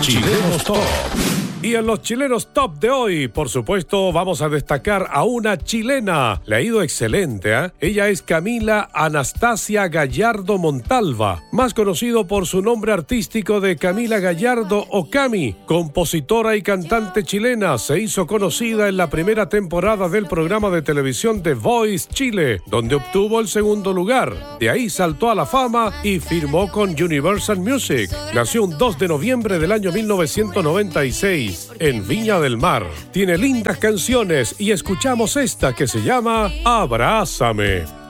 Chilenos Top. Y en los Chilenos Top de hoy, por supuesto, vamos a destacar a una chilena. Le ha ido excelente, ¿eh? Ella es Camila Anastasia Gallardo Montalva, más conocido por su nombre artístico de Camila Gallardo o Cami. Compositora y cantante chilena, se hizo conocida en la primera temporada del programa de televisión The Voice Chile, donde obtuvo el segundo lugar. De ahí saltó a la fama y firmó con Universal Music. Nació un 2 de noviembre del año 1996. En Viña del Mar. Tiene lindas canciones y escuchamos esta que se llama Abrázame.